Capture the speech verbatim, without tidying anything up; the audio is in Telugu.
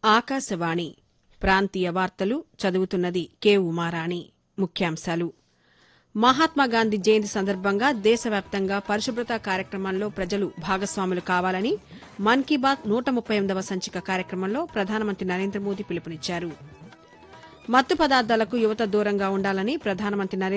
ఆకాశవాణి ప్రాంతీయ వార్తలు చదువుతున్నది కె ఉమారాణి. ముఖ్యాంశాలు. మహాత్మాగాంధీ జయంతి సందర్భంగా దేశవ్యాప్తంగా పరిశుభ్రత కార్యక్రమంలో ప్రజలు భాగస్వాములు కావాలని మన్ కీ బాత్ నూట ముప్పై ఎనిమిదవ సంచిక కార్యక్రమంలో ప్రధానమంత్రి నరేంద్ర మోదీ పిలుపునిచ్చారు. మత్తు పదార్థాలకు యువత దూరంగా ఉండాలని ప్రధానమంత్రి నరేంద్ర